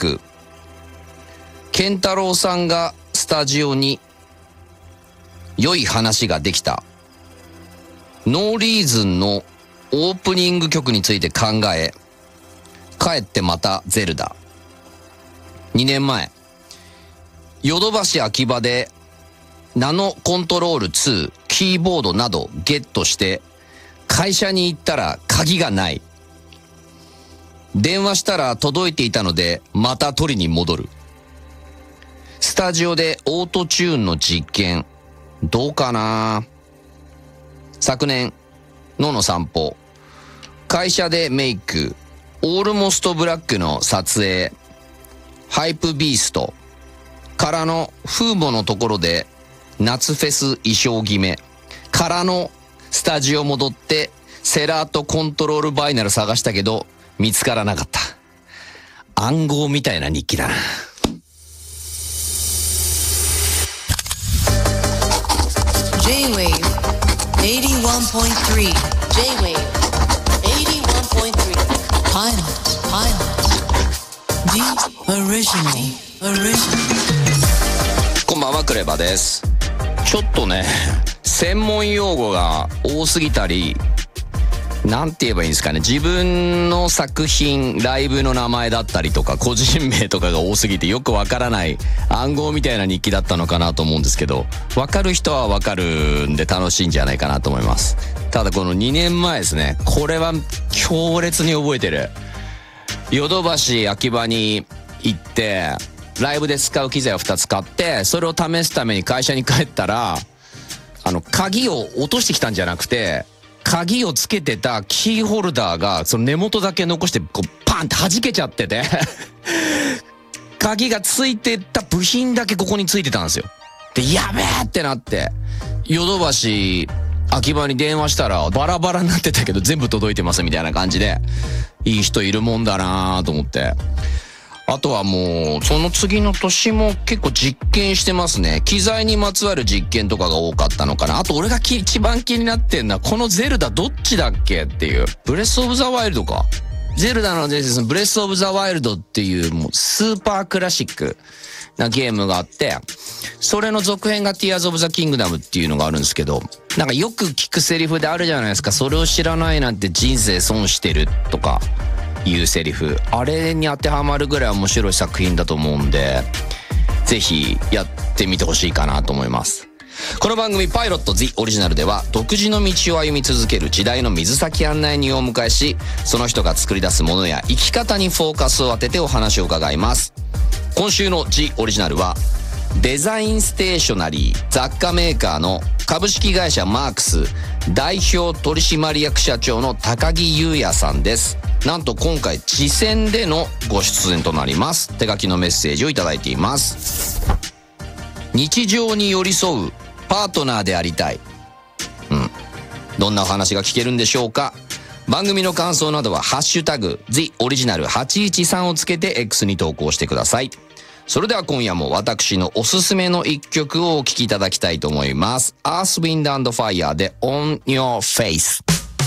く、健太郎さんがスタジオに良い話ができた。ノーリーズンのオープニング曲について考え、帰ってまたゼルダ。2年前、ヨドバシ秋葉でナノコントロール2、キーボードなどゲットして会社に行ったら鍵がない。電話したら届いていたのでまた取りに戻る。スタジオでオートチューンの実験どうかな。昨年野の散歩、会社でメイク、オールモストブラックの撮影、ハイプビーストからの風母のところで夏フェス衣装決めからのスタジオ戻ってセラーとコントロールバイナル探したけど見つからなかった。暗号みたいな日記だな。 J-Wave 81.3 J-Wave 81.3 Pilot The Original こんばんは、クレバです。ちょっとね、専門用語が多すぎたり、なんて言えばいいんですかね、自分の作品、ライブの名前だったりとか、個人名とかが多すぎてよくわからない暗号みたいな日記だったのかなと思うんですけど、わかる人はわかるんで楽しいんじゃないかなと思います。ただこの2年前ですね、これは強烈に覚えてる。ヨドバシ秋葉に行って、ライブで使う機材を2つ買って、それを試すために会社に帰ったら、鍵を落としてきたんじゃなくて、鍵をつけてたキーホルダーがその根元だけ残してこうパンって弾けちゃってて鍵がついてた部品だけここについてたんですよ。で、やべえってなってヨドバシ秋葉に電話したらバラバラになってたけど全部届いてますみたいな感じで、いい人いるもんだなと思って。あとはもうその次の年も結構実験してますね。機材にまつわる実験とかが多かったのかな。あと俺が一番気になってんのはこのゼルダどっちだっけっていう、ブレスオブザワイルドか、ゼルダの伝説のブレスオブザワイルドっていうもうスーパークラシックなゲームがあって、それの続編がティアーズオブザキングダムっていうのがあるんですけど、なんかよく聞くセリフであるじゃないですか。それを知らないなんて人生損してるとかいうセリフ、あれに当てはまるぐらい面白い作品だと思うんで、ぜひやってみてほしいかなと思います。この番組パイロット The オリジナルでは独自の道を歩み続ける時代の水先案内人をお迎えし、その人が作り出すものや生き方にフォーカスを当ててお話を伺います。今週の The オリジナルはデザインステーショナリー雑貨メーカーの株式会社マークス代表取締役社長の高木優也さんです。なんと今回次戦でのご出演となります。手書きのメッセージをいただいています。日常に寄り添うパートナーでありたい。どんなお話が聞けるんでしょうか。番組の感想などはハッシュタグ The オリジナル813をつけて X に投稿してください。それでは今夜も私のおすすめの一曲をお聴きいただきたいと思います。Earth, Wind and Fire で On Your Face。